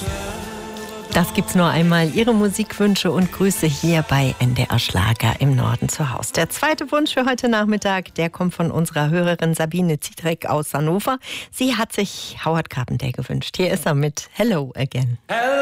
Das gibt's nur einmal. Ihre Musikwünsche und Grüße hier bei NDR Schlager im Norden zu Hause. Der zweite Wunsch für heute Nachmittag, der kommt von unserer Hörerin Sabine Zietrek aus Hannover. Sie hat sich Howard Carpendale gewünscht. Hier ist er mit Hello Again. Hello.